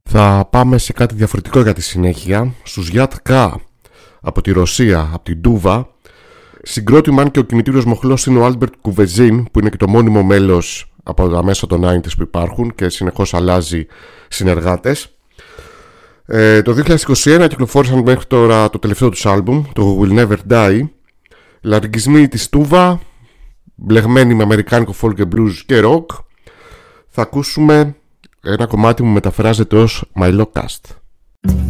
Θα πάμε σε κάτι διαφορετικό για τη συνέχεια. Στους Yat Kha από τη Ρωσία, από την Τούβα. Συγκρότημα, αν και ο κινητήριος μοχλός είναι ο Άλμπερτ Κουβεζίν, που είναι και το μόνιμο μέλος από τα μέσα των 90's που υπάρχουν και συνεχώς αλλάζει συνεργάτες. Το 2021 κυκλοφόρησαν μέχρι τώρα το τελευταίο τους άλμπουμ, το Will Never Die. Λαρυγγισμοί της Τούβα, μπλεγμένοι με αμερικάνικο folk και blues και rock. Θα ακούσουμε ένα κομμάτι που μεταφράζεται ως My Low Caste.